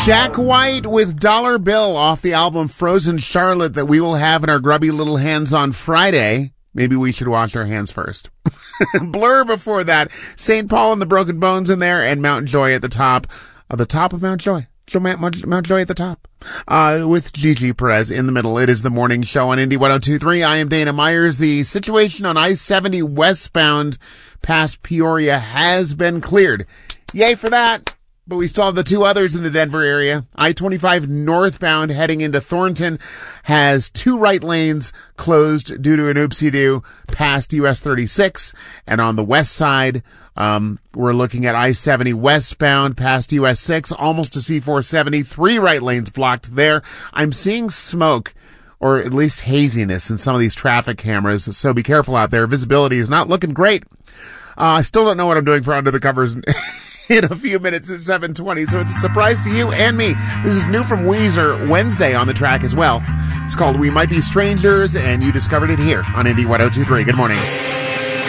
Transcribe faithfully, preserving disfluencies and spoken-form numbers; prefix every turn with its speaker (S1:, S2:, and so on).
S1: Jack White with Dollar Bill off the album Frozen Charlotte that we will have in our grubby little hands on Friday. Maybe we should wash our hands first. Blur before that. Saint Paul and the Broken Bones in there, and Mount Joy at the top. Uh, the top of Mount Joy. Mount, Mount Joy at the top. Uh, with Gigi Perez in the middle. It is the morning show on Indie one oh two point three. I am Dana Myers. The situation on I seventy westbound past Peoria has been cleared. Yay for that. But we still have the two others in the Denver area. I twenty-five northbound heading into Thornton has two right lanes closed due to an oopsie-doo past U S thirty-six. And on the west side, um, we're looking at I seventy westbound past U S six, almost to C four seventy. Three right lanes blocked there. I'm seeing smoke, or at least haziness, in some of these traffic cameras, so be careful out there. Visibility is not looking great. Uh, I still don't know what I'm doing for Under the Covers in a few minutes at seven twenty, so it's a surprise to you and me. This is new from Weezer, Wednesday on the track as well. It's called We Might Be Strangers, and you discovered it here on Indie one oh two point three. Good morning.